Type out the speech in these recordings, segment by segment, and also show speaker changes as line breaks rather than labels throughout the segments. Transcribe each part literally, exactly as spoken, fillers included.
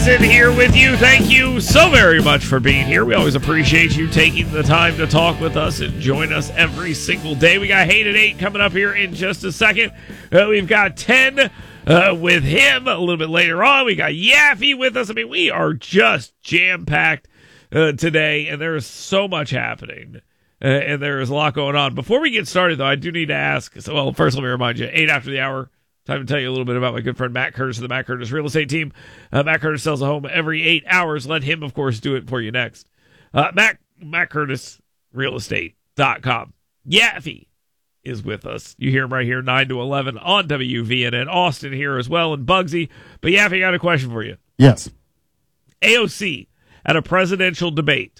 Jackson here with you. Thank you so very much for being here. We always appreciate you taking the time to talk with us and join us every single day. We got Hate at eight coming up here in just a second. Uh, we've got ten uh, with him a little bit later on. We got Yaffee with us. I mean, we are just jam-packed uh, today, and there is so much happening. Uh, and there is a lot going on. Before we get started, though, I do need to ask. So, well, first, let me remind you, eight after the hour. Time to tell you a little bit about my good friend Matt Curtis of the Matt Curtis Real Estate Team. Uh, Matt Curtis sells a home every eight hours. Let him, of course, do it for you next. Uh, Matt, Matt Curtis Real Estate dot com. Yaffee is with us. You hear him right here, nine to eleven on W V N N. Austin here as well, and Bugsy. But Yaffee, I got a question for you.
Yes.
A O C at a presidential debate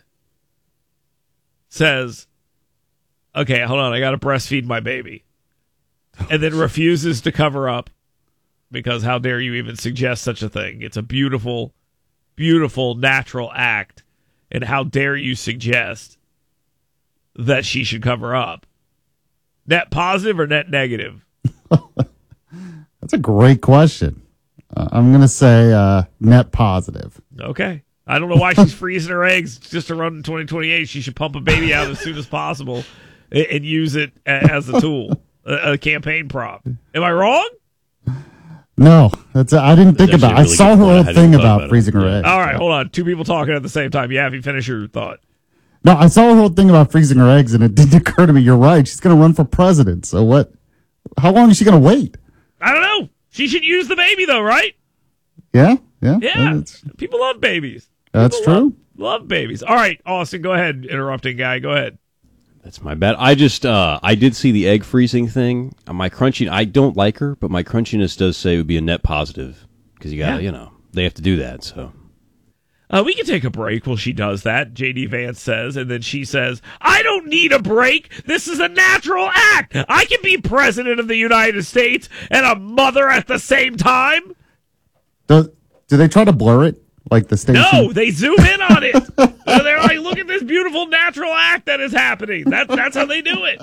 says, okay, hold on, I got to breastfeed my baby. And then refuses to cover up because how dare you even suggest such a thing? It's a beautiful, beautiful, natural act. And how dare you suggest that she should cover up? Net positive or net negative?
That's a great question. Uh, I'm going to say uh, net positive.
Okay. I don't know why she's freezing her eggs just to run in twenty twenty-eight. She should pump a baby out as soon as possible and, and use it as a tool. A, a campaign prop. Am I wrong?
No, that's a, I didn't think
That's
about.
really
I saw
good
her
point.
whole
I hadn't
thing
thought
about
about it.
freezing her
Yeah.
eggs.
All right, hold on. Two people talking at the same time. Yeah, if you finish your thought.
No, I saw her whole thing about freezing her eggs, and it didn't occur to me. You're right. She's going to run for president. So what? How long is she going to wait?
I don't know. She should use the baby, though, right?
Yeah, yeah,
Yeah.
That's,
People love babies.
that's
People
true.
Love, love babies. All right, Austin, go ahead. Interrupting guy. Go ahead.
That's my bad. I just, uh, I did see the egg freezing thing. Uh, My crunchy, I don't like her, but my crunchiness does say it would be a net positive because you got, to
Yeah.
you know, they have to do that. So
Uh, we can take a break while she does that, J D Vance says, and then she says, I don't need a break. This is a natural act. I can be president of the United States and a mother at the same time.
Do, do they try to blur it like the station?
No, they zoom in on it. So they're like, look at this beautiful natural act that is happening. That, that's how they do it.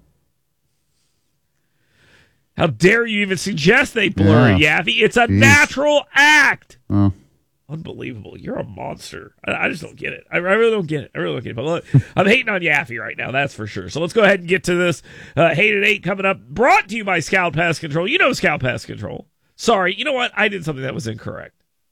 How dare you even suggest they blur it,
Yeah.
Yaffee? It's a
Jeez.
natural act.
Oh.
Unbelievable. You're a monster. I, I just don't get it. I, I really don't get it. I really don't get it. But look, I'm hating on Yaffee right now, that's for sure. So let's go ahead and get to this. Uh, Hate at eight coming up. Brought to you by Scout Pest Control. You know Scout Pest Control. Sorry, you know what? I did something that was incorrect.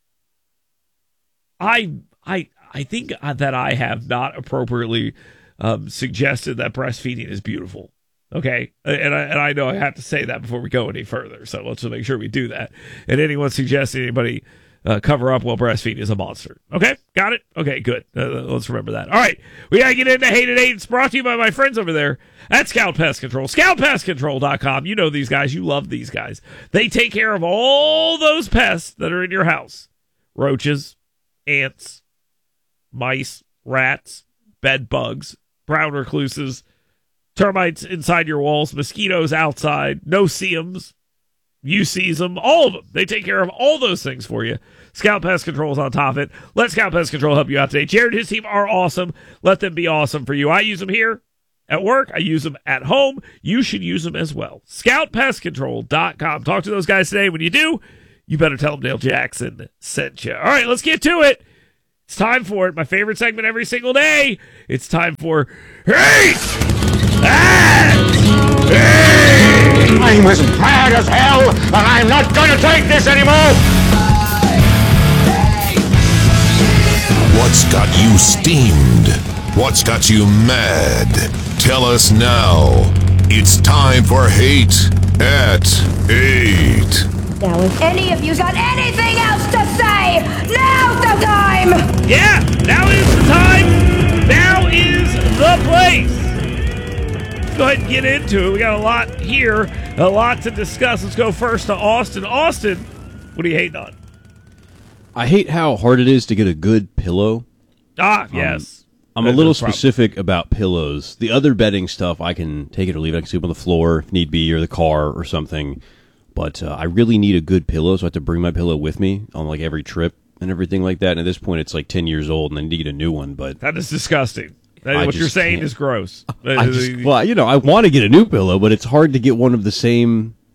I I I think that I have not appropriately um, suggested that breastfeeding is beautiful. Okay, and I and I know I have to say that before we go any further. So let's just make sure we do that. And anyone suggesting anybody uh, cover up while breastfeeding is a monster. Okay, got it. Okay, good. Uh, let's remember that. All right, we gotta get into Hate at eight. It's brought to you by my friends over there at Scout Pest Control. Scout Pest Control dot com. You know these guys. You love these guys. They take care of all those pests that are in your house: roaches, ants, mice, rats, bed bugs, brown recluses, termites inside your walls, mosquitoes outside, no-see-ums, you sees them, all of them. They take care of all those things for you. Scout Pest Control is on top of it. Let Scout Pest Control help you out today. Jared and his team are awesome. Let them be awesome for you. I use them here at work. I use them at home. You should use them as well. Scout Pest Control dot com. Talk to those guys today. When you do, you better tell them Dale Jackson sent you. All right, let's get to it. It's time for it. My favorite segment every single day. It's time for Hate at eight.
I'm as mad as hell, and I'm not going to take this anymore.
What's got you steamed? What's got you mad? Tell us now. It's time for Hate at eight.
Now, if any of you's got anything else to say, now's the time!
Yeah, now is the time. Now is the place. Let's go ahead and get into it. We got a lot here, a lot to discuss. Let's go first to Austin. Austin, what are you hating on?
I hate how hard it is to get a good pillow.
Ah, yes.
I'm a
That's
little
the problem.
specific about pillows. The other bedding stuff, I can take it or leave it. I can sleep on the floor if need be, or the car or something. But uh, I really need a good pillow, so I have to bring my pillow with me on like every trip and everything like that. And at this point, it's like ten years old, and I need to get a new one. But
That is disgusting. That,
I
what you're
just
saying
can't.
is gross.
I just, well, you know, I want to get a new pillow, but it's hard to get one of the same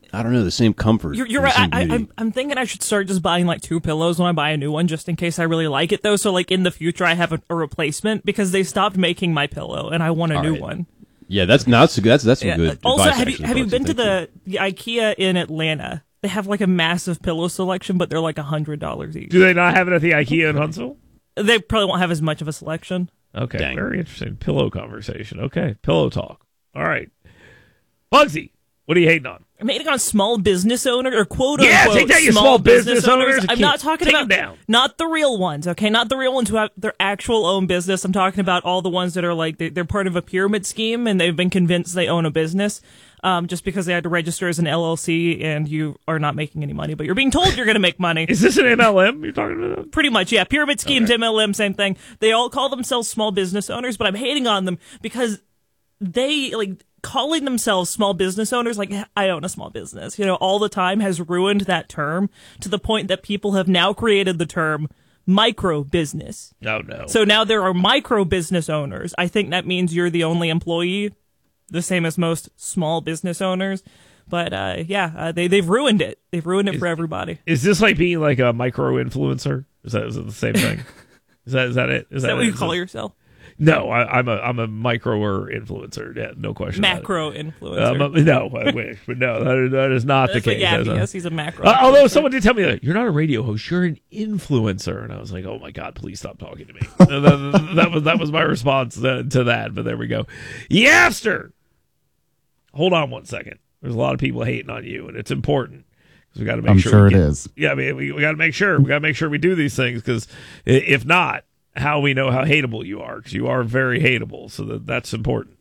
I don't know, the same comfort.
You're, you're
the
right.
same
I, I,
beauty.
I'm, I'm thinking I should start just buying like two pillows when I buy a new one, just in case I really like it, though. So, like, in the future, I have a, a replacement because they stopped making my pillow, and I want a
All
new
right.
one.
Yeah, that's not so good. That's that's some
Yeah.
good.
Also,
advice,
have you
actually,
have you
folks,
been to
so thank
the, the IKEA in Atlanta? They have like a massive pillow selection, but they're like a hundred dollars each.
Do they not have it at the IKEA in Huntsville?
They probably won't have as much of a selection.
Okay,
Dang.
very interesting. Pillow conversation. Okay, pillow talk. All right. Bugsy, what are you hating on?
I'm hating on small business owners or quote
Yeah,
unquote
take that, you
small,
small business owners.
I'm
Keep-
not talking
take
about
them down.
not the real ones, okay? Not the real ones who have their actual own business. I'm talking about all the ones that are like they, they're part of a pyramid scheme and they've been convinced they own a business. Um, just because they had to register as an L L C and you are not making any money, but you're being told you're going to make money.
Is this an M L M you're talking about?
Pretty much, yeah. Pyramid schemes,
Okay.
M L M, same thing. They all call themselves small business owners, but I'm hating on them because they, like, calling themselves small business owners, like, I own a small business, you know, all the time has ruined that term to the point that people have now created the term micro business.
No, no.
So now there are micro business owners. I think that means you're the only employee, the same as most small business owners. But uh, yeah, uh, they they've ruined it. They've ruined it for everybody.
Is this like being like a micro influencer? Is that, is it the same thing? Is that is that it?
Is that what you
it?
call
Is
yourself?
No, I, I'm a I'm a microer influencer. Yeah, no question. about it.
Macro influencer.
Um, no, I wish, but no, that is, that is not
That's
the
what
case.
Yappy
That's
is. He's a macro.
not- Uh, although
influencer.
someone did tell me that you're not a radio host, you're an influencer, and I was like, oh my god, please stop talking to me. that, that- that was that was my response to, to that. But there we go. Yapster. Hold on one second. There's a lot of people hating on you, and it's important because we got to make
I'm
sure.
sure
we
it
get-
is.
Yeah, I mean, we, we got to make sure. We got to make sure we do these things because if not, how we know how hateable you are? Because you are very hateable. So that that's important.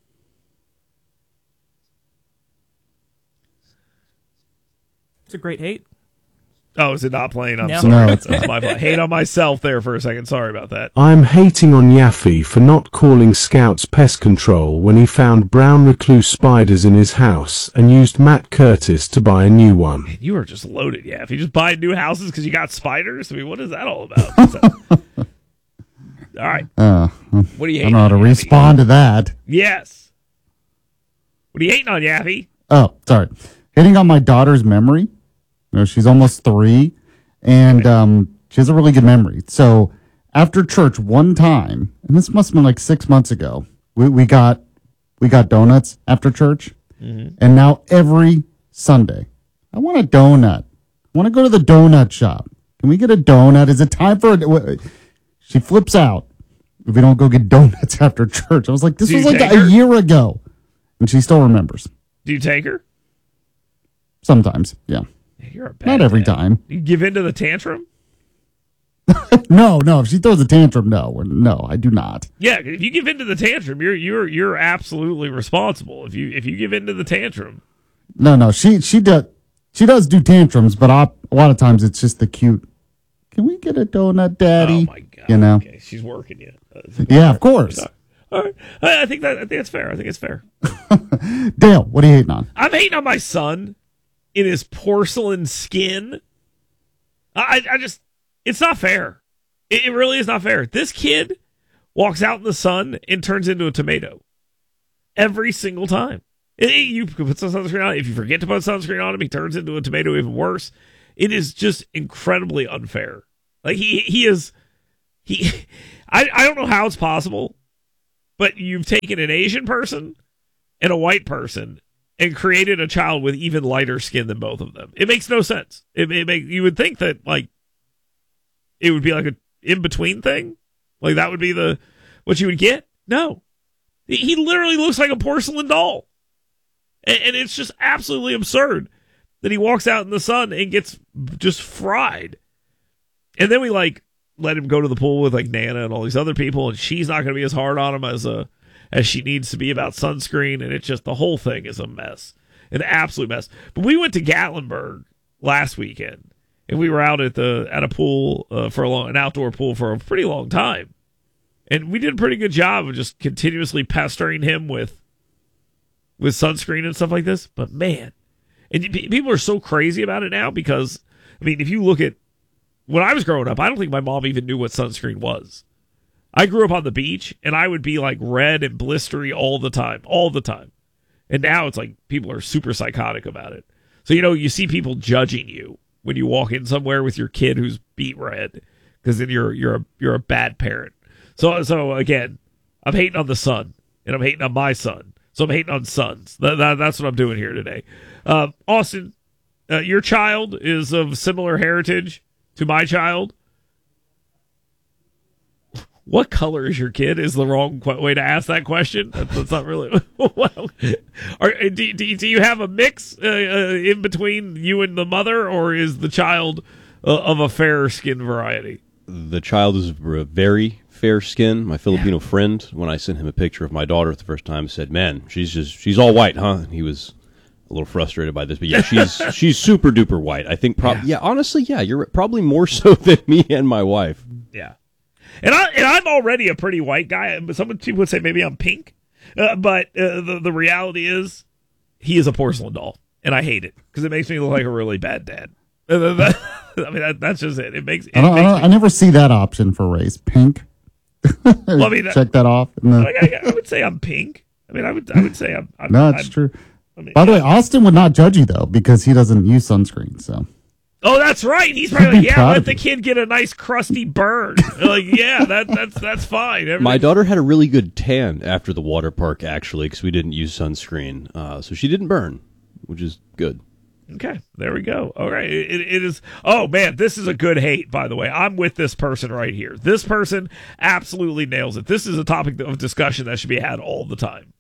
It's a great hate.
Oh, is it not playing? I'm
No.
sorry.
No,
That's,
it's
that's my fault. Hate on myself there for a second. Sorry about that.
I'm hating on Yaffe for not calling Scouts pest control when he found brown recluse spiders in his house and used Matt Curtis to buy a new one.
You are just loaded, yeah. If you just buy new houses because you got spiders, I mean, what is that all about? What's that? All right.
Uh,
What are you
I
hating
don't know how to
on, Yaffy?
respond to that.
Yes. What are you hating on, Yaffy?
Oh, sorry. Hitting on my daughter's memory. You know, she's almost three, and um, she has a really good memory. So after church one time, and this must have been like six months ago, we, we got we got donuts after church, and now every Sunday, I want a donut. I want to go to the donut shop. Can we get a donut? Is it time for a? She flips out if we don't go get donuts after church. I was like, this
Do
was
you
like
take
a
her?
year ago, and she still remembers.
Do you take her?
Sometimes, yeah.
You're a bad
Not every
dad.
time.
You give in to the tantrum?
No, no. If she throws a tantrum, no, we're- no, I do not.
Yeah, if you give in to the tantrum, you're you're you're absolutely responsible. If you if you give in to the tantrum.
No, no. She she does she does do tantrums, but I, a lot of times it's just the cute. Can we get a donut, Daddy?
Oh my god.
You know?
Okay, she's working you. Uh,
Yeah, of course.
All right. I I think that I think it's fair. I think it's fair.
Dale, what are you hating on?
I'm hating on my son in his porcelain skin. I, I just, it's not fair. It, it really is not fair. This kid walks out in the sun and turns into a tomato every single time. It- it- you put some sunscreen on. If you forget to put sunscreen on him, he turns into a tomato even worse. It is just incredibly unfair. Like he, he is, he, I, I don't know how it's possible, but you've taken an Asian person and a white person and created a child with even lighter skin than both of them. It makes no sense. It, it make you would think that like it would be like a in between thing, like that would be the what you would get. No, he, he literally looks like a porcelain doll, and, and it's just absolutely absurd that he walks out in the sun and gets just fried. And then we like let him go to the pool with like Nana and all these other people, and she's not going to be as hard on him as a. as she needs to be about sunscreen, and it's just the whole thing is a mess, an absolute mess. But we went to Gatlinburg last weekend, and we were out at the at a pool uh, for a long, an outdoor pool for a pretty long time, and we did a pretty good job of just continuously pestering him with with sunscreen and stuff like this. But man, and p- people are so crazy about it now because I mean, if you look at when I was growing up, I don't think my mom even knew what sunscreen was. I grew up on the beach, and I would be like red and blistery all the time, all the time. And now it's like people are super psychotic about it. So, you know, you see people judging you when you walk in somewhere with your kid who's beet red, because then you're you're a, you're a bad parent. So, so again, I'm hating on the son, and I'm hating on my son. So I'm hating on sons. That, that, that's what I'm doing here today. Uh, Austin, uh, your child is of similar heritage to my child. What color is your kid? Is the wrong qu- way to ask that question. That's, that's not really. Well, are, do, do, do you have a mix uh, uh, in between you and the mother, or is the child uh, of a fair skin variety?
The child is a very fair skin. My Filipino yeah. friend, when I sent him a picture of my daughter the first time, said, "Man, she's just she's all white, huh?" And he was a little frustrated by this, but yeah, she's she's super duper white. I think, prob- yeah. yeah, honestly, yeah, you're probably more so than me and my wife.
Yeah. And, I, and I'm already a pretty white guy. Some people would say maybe I'm pink. Uh, but uh, the, the reality is he is a porcelain doll. And I hate it because it makes me look like a really bad dad. I mean, that, that's just it. It makes, it
I, don't,
makes
I, don't,
me,
I never see that option for race. Pink.
Well, I mean,
check that off. And then,
I, I would say I'm pink. I mean, I would I would say I'm. I'm
no, it's
I'm,
true.
I mean,
By the
yeah.
way, Austin would not judge you, though, because he doesn't use sunscreen. So.
Oh, that's right. He's probably like, yeah,
Proud
let
of
the
you.
kid get a nice crusty burn. Like, yeah, that that's that's fine. Everything-
My daughter had a really good tan after the water park, actually, because we didn't use sunscreen. Uh, so she didn't burn, which is good.
Okay, there we go. All right, it, it is. Oh man, this is a good hate. By the way, I'm with this person right here. This person absolutely nails it. This is a topic of discussion that should be had all the time.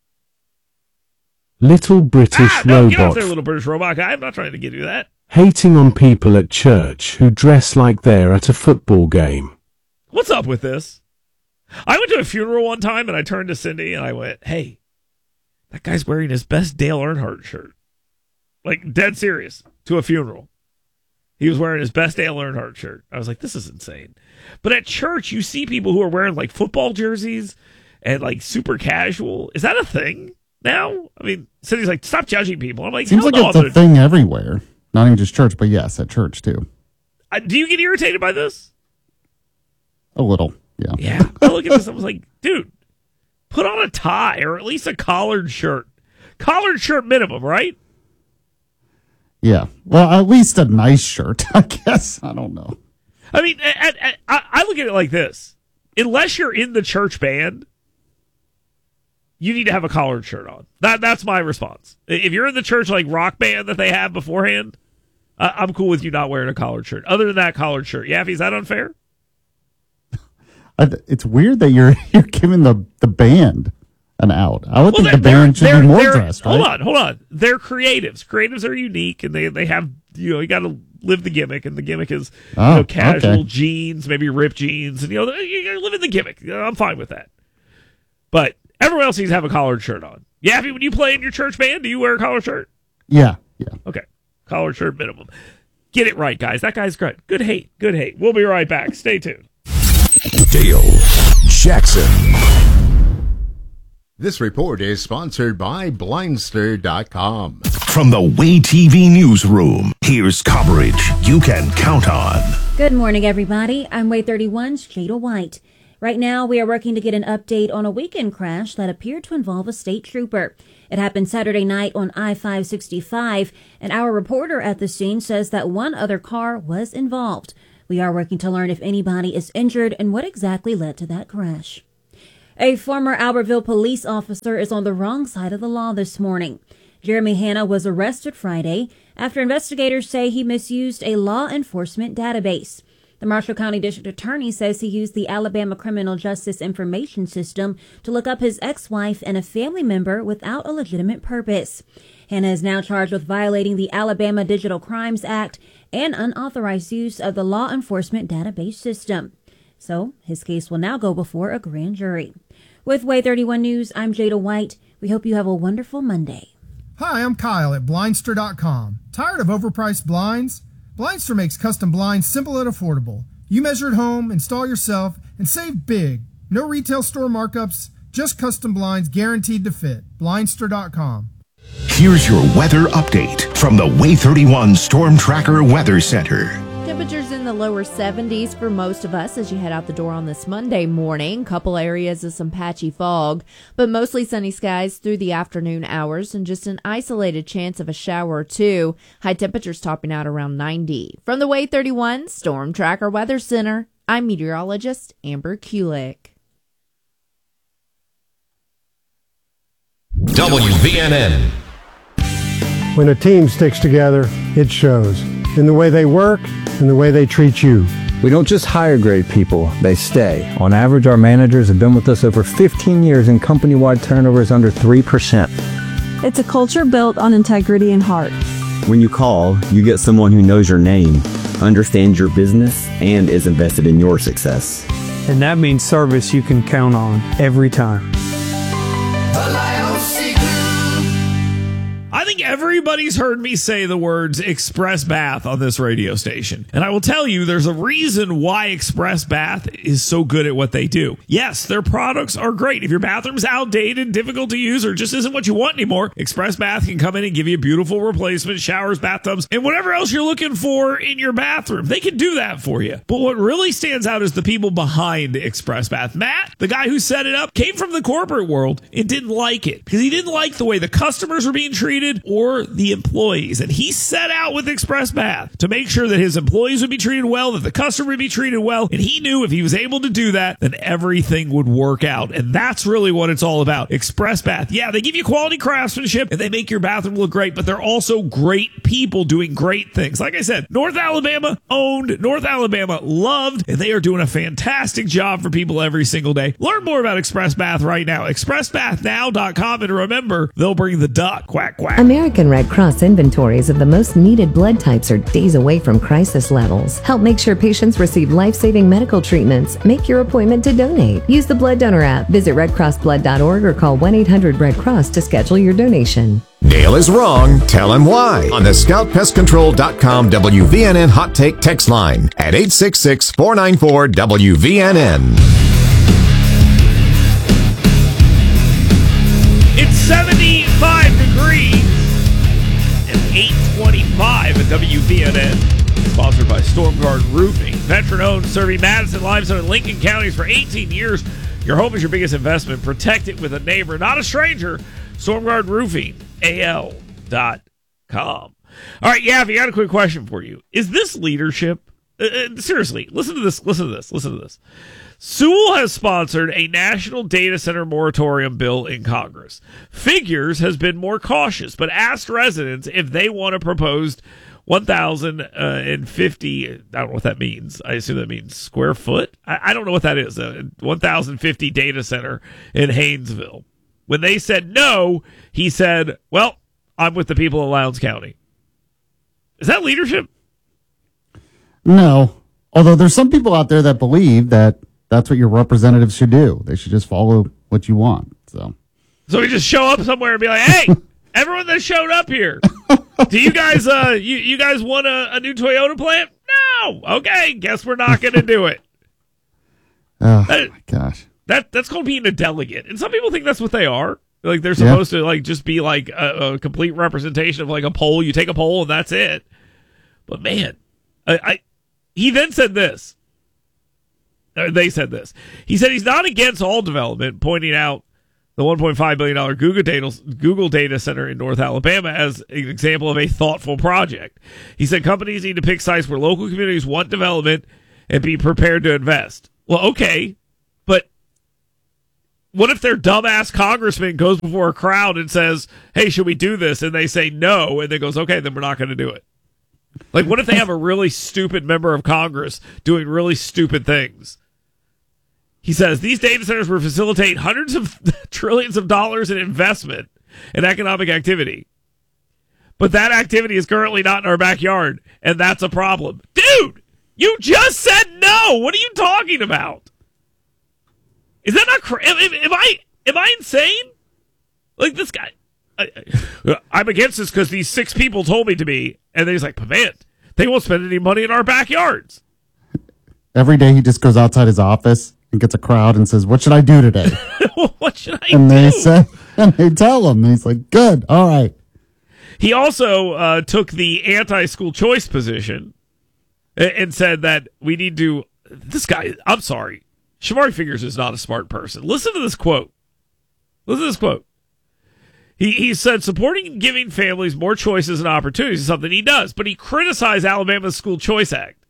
Little British
Ah, no, get off
robot
there, little British robot guy. I'm not trying to give you that.
hating on people at church who dress like they're at a football game.
What's up with this? I went to a funeral one time and I turned to Cindy and I went, "Hey, that guy's wearing his best Dale Earnhardt shirt." Like, dead serious, to a funeral. He was wearing his best Dale Earnhardt shirt. I was like, this is insane. But at church, you see people who are wearing, like, football jerseys and, like, super casual. Is that a thing now? I mean, Cindy's like, stop judging people. I'm like,
Seems
hell
like
no,
it's
I'm
a
gonna-
thing everywhere. Not even just church, but yes, at church too.
Uh, do you get irritated by this?
A little, yeah.
Yeah. I look at this, I was like, dude, put on a tie or at least a collared shirt. Collared shirt minimum, right?
Yeah. Well, at least a nice shirt, I guess. I don't know.
I mean, at, at, I, I look at it like this. Unless you're in the church band, you need to have a collared shirt on. That That's my response. If you're in the church like rock band that they have beforehand, I, I'm cool with you not wearing a collared shirt. Other than that, collared shirt. Yaffee, is that unfair?
I, it's weird that you're you're giving the, the band an out. I would
Well,
think the
they're-
band should
they're-
be more
they're-
dressed, right?
Hold on, hold on. They're creatives. Creatives are unique, and they, they have, you know, you got to live the gimmick, and the gimmick is
Oh,
you know, casual
okay.
jeans, maybe ripped jeans, and, you know, you got to live in the gimmick. I'm fine with that. But everyone else needs to have a collared shirt on. Yaffee, when you play in your church band, do you wear a collared shirt?
Yeah, yeah.
Okay. Collared shirt minimum. Get it right, guys. That guy's great. Good hate. Good hate. We'll be right back. Stay tuned.
Dale Jackson.
This report is sponsored by Blindster dot com.
From the Way T V newsroom, here's coverage you can count on.
Good morning, everybody. I'm Way thirty-one's Jada White. Right now, we are working to get an update on a weekend crash that appeared to involve a state trooper. It happened Saturday night on I five sixty-five, and our reporter at the scene says that one other car was involved. We are working to learn if anybody is injured and what exactly led to that crash. A former Albertville police officer is on the wrong side of the law this morning. Jeremy Hanna was arrested Friday after investigators say he misused a law enforcement database. The Marshall County District Attorney says he used the Alabama Criminal Justice Information System to look up his ex-wife and a family member without a legitimate purpose. Hanna is now charged with violating the Alabama Digital Crimes Act and unauthorized use of the law enforcement database system. So his case will now go before a grand jury. With Way thirty-one News, I'm Jada White. We hope you have a wonderful Monday.
Hi, I'm Kyle at Blindster dot com. Tired of overpriced blinds? Blindster makes custom blinds simple and affordable. You measure at home, install yourself, and save big. No retail store markups, just custom blinds guaranteed to fit. Blindster dot com.
Here's your weather update from the Way thirty-one Storm Tracker Weather Center.
Temperatures in the the lower seventies for most of us as you head out the door on this Monday morning. Couple areas of some patchy fog, but mostly sunny skies through the afternoon hours and just an isolated chance of a shower or two. High temperatures topping out around ninety. From the Way thirty-one Storm Tracker Weather Center, I'm meteorologist Amber Kulik.
W V N N.
When a team sticks together, it shows in the way they work and the way they treat you.
We don't just hire great people, they stay. On average, our managers have been with us over fifteen years and company-wide turnover is under three percent.
It's a culture built on integrity and heart.
When you call, you get someone who knows your name, understands your business, and is invested in your success.
And that means service you can count on every time.
I think everybody's heard me say the words Express Bath on this radio station. And I will tell you, there's a reason why Express Bath is so good at what they do. Yes, their products are great. If your bathroom's outdated, difficult to use, or just isn't what you want anymore, Express Bath can come in and give you a beautiful replacement, showers, bathtubs, and whatever else you're looking for in your bathroom. They can do that for you. But what really stands out is the people behind Express Bath. Matt, the guy who set it up, came from the corporate world and didn't like it because he didn't like the way the customers were being treated or the employees. And he set out with Express Bath to make sure that his employees would be treated well, that the customer would be treated well. And he knew if he was able to do that, then everything would work out. And that's really what it's all about. Express Bath. Yeah, they give you quality craftsmanship and they make your bathroom look great, but they're also great people doing great things. Like I said, North Alabama owned, North Alabama loved, and they are doing a fantastic job for people every single day. Learn more about Express Bath right now. express bath now dot com. And remember, they'll bring the duck. Quack, quack.
American Red Cross inventories of the most needed blood types are days away from crisis levels. Help make sure patients receive life-saving medical treatments. Make your appointment to donate. Use the Blood Donor app. Visit red cross blood dot org or call one eight hundred red cross to schedule your donation.
Dale is wrong. Tell him why. On the scout pest control dot com W V N N Hot Take text line at eight six six, four nine four, W V N N.
It's seventy-five degrees and eight twenty-five at W V N N. Sponsored by StormGuard Roofing. Veteran-owned, serving Madison, Limestone, and Lincoln counties for eighteen years. Your home is your biggest investment. Protect it with a neighbor, not a stranger. StormGuard Roofing, A L dot com. All right, yeah, if you got a quick question for you. Is this leadership? Uh, uh, seriously, listen to this, listen to this, listen to this. Sewell has sponsored a national data center moratorium bill in Congress. Figures has been more cautious, but asked residents if they want a proposed one thousand fifty, I don't know what that means. I assume that means square foot. I, I don't know what that is. A one thousand fifty data center in Haynesville. When they said no, he said, well, I'm with the people of Lowndes County. Is that leadership?
No. Although there's some people out there that believe that that's what your representatives should do. They should just follow what you want. So,
so we just show up somewhere and be like, hey, everyone that showed up here, do you guys uh you, you guys want a, a new Toyota plant? No. Okay, guess we're not going to do it.
Oh,
that,
my gosh.
That that's called being a delegate. And some people think that's what they are. Like they're supposed yeah. to like just be like a, a complete representation of like a poll. You take a poll and that's it. But man, I, I he then said this. Or they said this. He said he's not against all development, pointing out the one point five billion dollars Google data, Google data center in North Alabama as an example of a thoughtful project. He said companies need to pick sites where local communities want development and be prepared to invest. Well, okay, but what if their dumbass congressman goes before a crowd and says, hey, should we do this? And they say no, and then goes, okay, then we're not going to do it. Like, what if they have a really stupid member of Congress doing really stupid things? He says, these data centers will facilitate hundreds of trillions of dollars in investment and economic activity. But that activity is currently not in our backyard, and that's a problem. Dude, you just said no. What are you talking about? Is that not crazy? Am, am I am I insane? Like this guy, I, I'm against this because these six people told me to be, and then he's like, man, they won't spend any money in our backyards.
Every day he just goes outside his office and gets a crowd and says, what should I do today?
What should I
and
do?
They say, and they tell him, and he's like, good, all right.
He also uh, took the anti-school choice position. and, and said that we need to. This guy, I'm sorry, Shamari Figures is not a smart person. Listen to this quote. Listen to this quote. He he said supporting giving families more choices and opportunities is something he does, but he criticized Alabama's School Choice Act.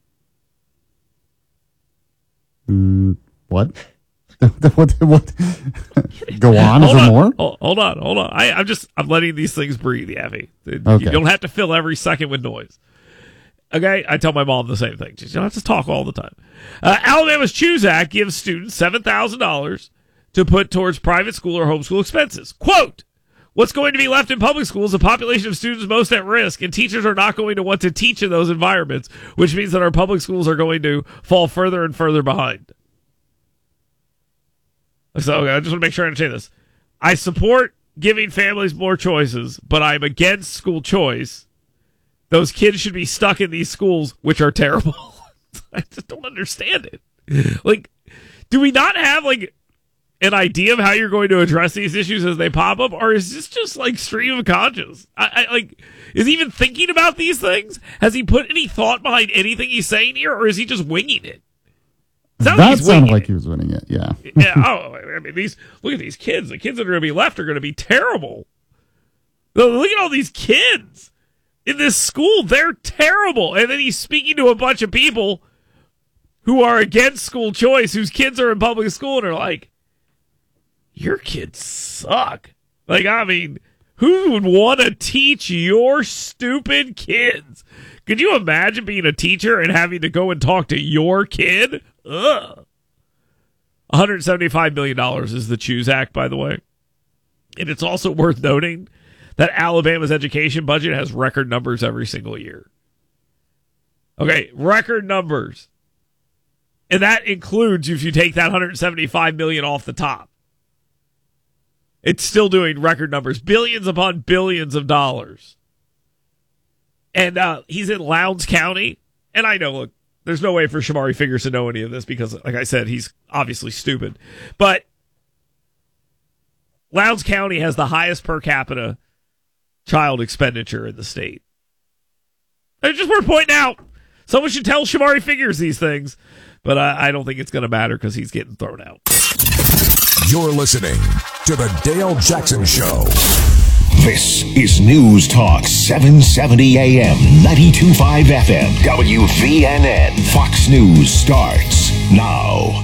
Mm, what? what? What? Go on. Is
hold
there
on,
more?
Hold, hold on. Hold on. I, I'm just I'm letting these things breathe, Yaffy. You
Okay.
don't have to fill every second with noise. Okay? I tell my mom the same thing. You don't have to talk all the time. Uh, Alabama's Choose Act gives students seven thousand dollars to put towards private school or homeschool expenses. Quote, what's going to be left in public schools, the population of students most at risk, and teachers are not going to want to teach in those environments, which means that our public schools are going to fall further and further behind. So okay, I just want to make sure I understand this. I support giving families more choices, but I'm against school choice. Those kids should be stuck in these schools, which are terrible. I just don't understand it. Like, do we not have, like, an idea of how you're going to address these issues as they pop up, or is this just like stream of conscious? I, I like, is he even thinking about these things? Has he put any thought behind anything he's saying here, or is he just winging it?
That
like
sounded like he was winning it. Yeah.
yeah. Oh, I mean, these look at these kids. The kids that are going to be left are going to be terrible. Look at all these kids in this school. They're terrible. And then he's speaking to a bunch of people who are against school choice, whose kids are in public school, and are like, your kids suck. Like, I mean, who would want to teach your stupid kids? Could you imagine being a teacher and having to go and talk to your kid? Ugh. one hundred seventy-five million dollars is the Choose Act, by the way. And it's also worth noting that Alabama's education budget has record numbers every single year. Okay, record numbers. And that includes if you take that one hundred seventy-five million dollars off the top. It's still doing record numbers, billions upon billions of dollars. And uh, he's in Lowndes County. And I know, look, there's no way for Shamari Figures to know any of this because, like I said, he's obviously stupid. But Lowndes County has the highest per capita child expenditure in the state. It's just worth pointing out. Someone should tell Shamari Figures these things. But I, I don't think it's going to matter because he's getting thrown out.
You're listening to the Dale Jackson Show.
This is News Talk seven seventy A M, ninety-two point five F M, W V N N. Fox News starts now.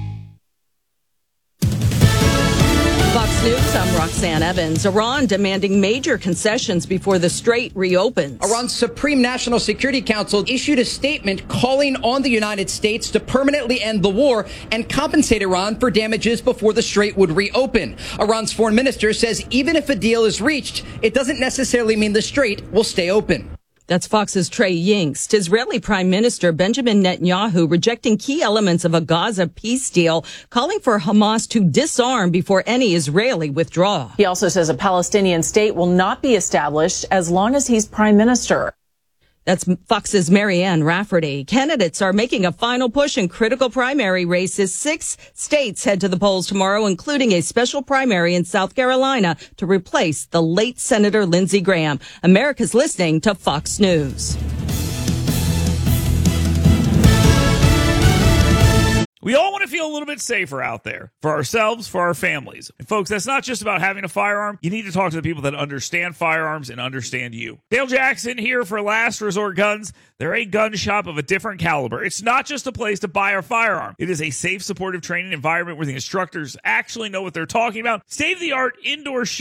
Fox News, I'm Roxanne Evans. Iran demanding major concessions before the Strait reopens.
Iran's Supreme National Security Council issued a statement calling on the United States to permanently end the war and compensate Iran for damages before the Strait would reopen. Iran's foreign minister says even if a deal is reached, it doesn't necessarily mean the Strait will stay open.
That's Fox's Trey Yingst. Israeli Prime Minister Benjamin Netanyahu rejecting key elements of a Gaza peace deal, calling for Hamas to disarm before any Israeli withdrawal.
He also says a Palestinian state will not be established as long as he's prime minister.
That's Fox's Marianne Rafferty. Candidates are making a final push in critical primary races. Six states head to the polls tomorrow, including a special primary in South Carolina to replace the late Senator Lindsey Graham. America's listening to Fox News.
We all want to feel a little bit safer out there for ourselves, for our families. And folks, that's not just about having a firearm. You need to talk to the people that understand firearms and understand you. Dale Jackson here for Last Resort Guns. They're a gun shop of a different caliber. It's not just a place to buy a firearm. It is a safe, supportive training environment where the instructors actually know what they're talking about. State-of-the-art indoor shooting